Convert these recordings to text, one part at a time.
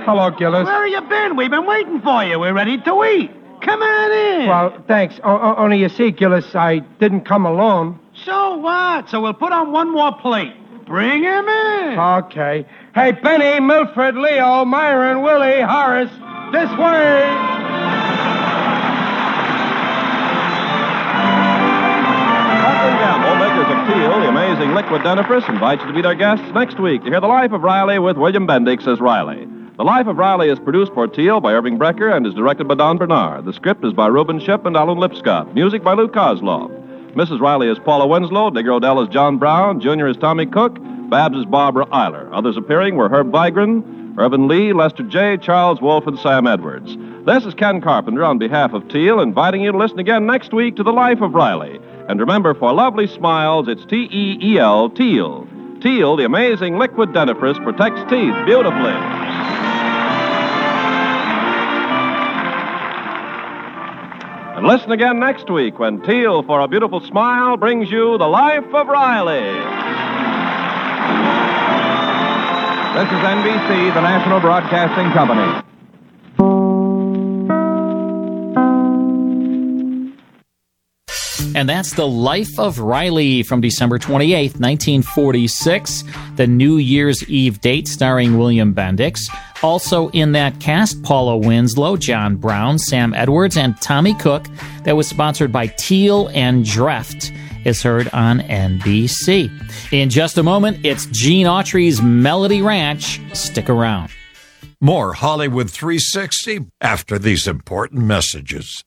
Hello, Gillis. Where have you been? We've been waiting for you. We're ready to eat. Come on in. Well, thanks. Only you see, Gillis, I didn't come alone. So what? So we'll put on one more plate. Bring him in. Okay. Hey, Benny, Milford, Leo, Myron, Willie, Horace, this way. Gamble, makers of Teal, the amazing liquid dentifrice, invite you to be their guests next week to hear The Life of Riley with William Bendix as Riley. The Life of Riley is produced for Teal by Irving Brecker and is directed by Don Bernard. The script is by Reuben Ship and Alan Lipscott. Music by Lou Kozlov. Mrs. Riley is Paula Winslow, Digger Odell is John Brown, Junior is Tommy Cook, Babs is Barbara Eiler. Others appearing were Herb Vigran, Irvin Lee, Lester J., Charles Wolfe, and Sam Edwards. This is Ken Carpenter on behalf of Teal, inviting you to listen again next week to The Life of Riley. And remember, for lovely smiles, it's T-E-E-L, Teal. Teal, the amazing liquid dentifrice, protects teeth beautifully. And listen again next week when Teal, for a beautiful smile, brings you The Life of Riley. This is NBC, the National Broadcasting Company. And that's The Life of Riley from December 28th, 1946, the New Year's Eve date, starring William Bendix. Also in that cast, Paula Winslow, John Brown, Sam Edwards, and Tommy Cook. That was sponsored by Teal and Dreft, is heard on NBC. In just a moment, it's Gene Autry's Melody Ranch. Stick around. More Hollywood 360 after these important messages.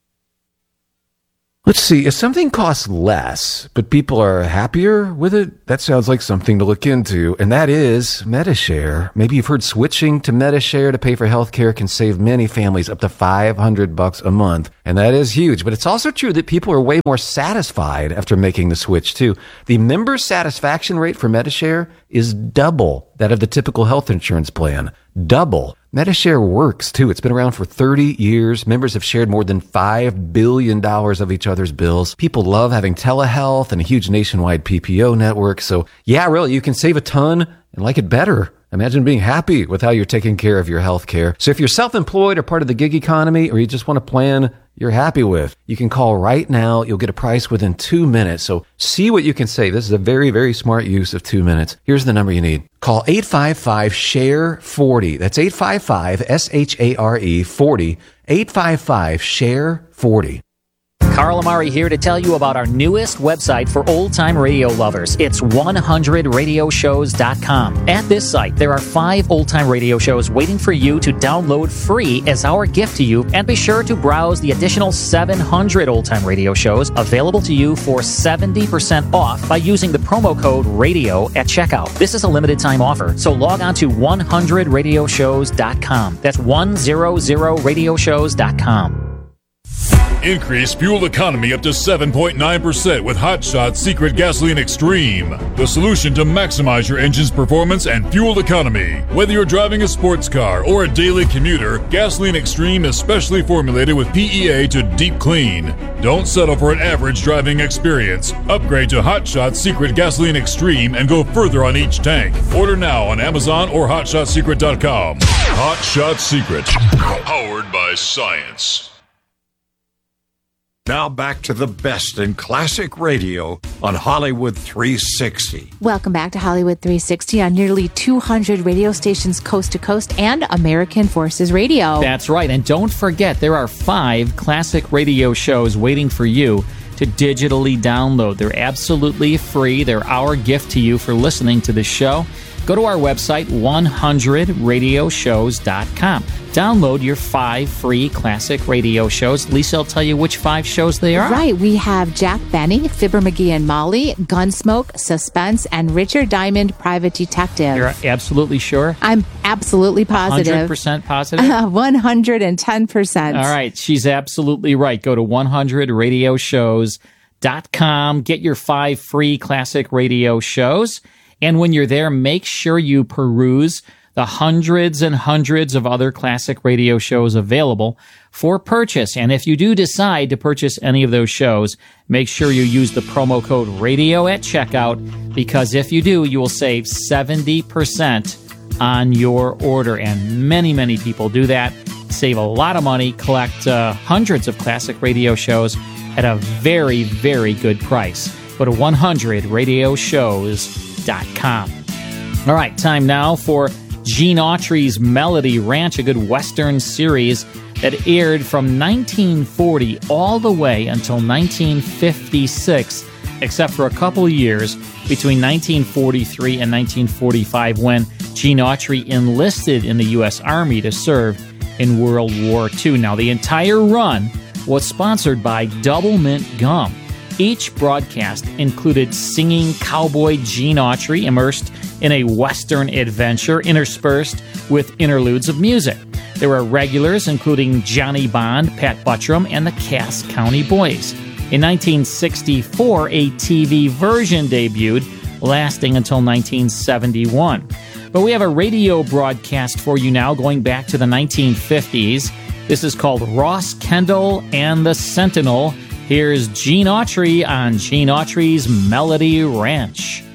Let's see, if something costs less, but people are happier with it, that sounds like something to look into, and that is Medi-Share. Maybe you've heard switching to Medi-Share to pay for healthcare can save many families up to $500 a month, and that is huge. But it's also true that people are way more satisfied after making the switch, too. The member satisfaction rate for Medi-Share is double that of the typical health insurance plan. Double. Medi-Share works, too. It's been around for 30 years. Members have shared more than $5 billion of each other's bills. People love having telehealth and a huge nationwide PPO network. So, yeah, really, you can save a ton and like it better. Imagine being happy with how you're taking care of your health care. So if you're self-employed or part of the gig economy, or you just want a plan you're happy with, you can call right now. You'll get a price within 2 minutes. So see what you can save. This is a very, very smart use of 2 minutes. Here's the number you need. Call 855-SHARE-40. That's 855-SHARE-40. 855-SHARE-40. Carl Amari here to tell you about our newest website for old-time radio lovers. It's 100radioshows.com. At this site, there are 5 old-time radio shows waiting for you to download free as our gift to you, and be sure to browse the additional 700 old-time radio shows available to you for 70% off by using the promo code RADIO at checkout. This is a limited-time offer, so log on to 100radioshows.com. That's 100radioshows.com. Increase fuel economy up to 7.9% with Hot Shots Secret Gasoline Extreme. The solution to maximize your engine's performance and fuel economy. Whether you're driving a sports car or a daily commuter, Gasoline Extreme is specially formulated with PEA to deep clean. Don't settle for an average driving experience. Upgrade to Hot Shots Secret Gasoline Extreme and go further on each tank. Order now on Amazon or HotShotSecret.com. Hot Shot Secret. Powered by science. Now back to the best in classic radio on Hollywood 360. Welcome back to Hollywood 360 on nearly 200 radio stations coast to coast and American Forces Radio. That's right. And don't forget, there are 5 classic radio shows waiting for you to digitally download. They're absolutely free. They're our gift to you for listening to the show. Go to our website, 100radioshows.com. Download your 5 free classic radio shows. Lisa will tell you which 5 shows they are. Right. We have Jack Benny, Fibber McGee and Molly, Gunsmoke, Suspense, and Richard Diamond, Private Detective. You're absolutely sure? I'm absolutely positive. 100% positive? 110%. All right. She's absolutely right. Go to 100radioshows.com. Get your 5 free classic radio shows. And when you're there, make sure you peruse the hundreds and hundreds of other classic radio shows available for purchase. And if you do decide to purchase any of those shows, make sure you use the promo code RADIO at checkout, because if you do, you will save 70% on your order. And many, many people do that. Save a lot of money, collect hundreds of classic radio shows at a very, very good price. Go to 100radioshows.com. All right, time now for Gene Autry's Melody Ranch, a good Western series that aired from 1940 all the way until 1956, except for a couple years between 1943 and 1945 when Gene Autry enlisted in the U.S. Army to serve in World War II. Now, the entire run was sponsored by Double Mint Gum. Each broadcast included singing cowboy Gene Autry immersed in a Western adventure interspersed with interludes of music. There were regulars including Johnny Bond, Pat Buttram, and the Cass County Boys. In 1964, a TV version debuted, lasting until 1971. But we have a radio broadcast for you now going back to the 1950s. This is called Ross Kendall and the Sentinel. Here's Gene Autry on Gene Autry's Melody Ranch.